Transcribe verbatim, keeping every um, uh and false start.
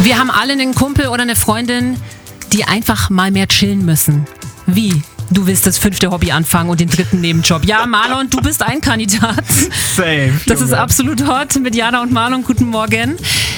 Wir haben alle einen Kumpel oder eine Freundin, die einfach mal mehr chillen müssen. Wie? Du willst das fünfte Hobby anfangen und den dritten Nebenjob. Ja, Marlon, du bist ein Kandidat. Safe. Das ist Junge. absolut hot mit Jana und Marlon. Guten Morgen.